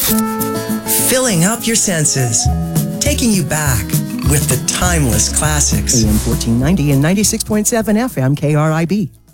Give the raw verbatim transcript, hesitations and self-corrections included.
Filling up your senses, taking you back with the timeless classics. A M fourteen ninety and ninety-six point seven F M K R I B.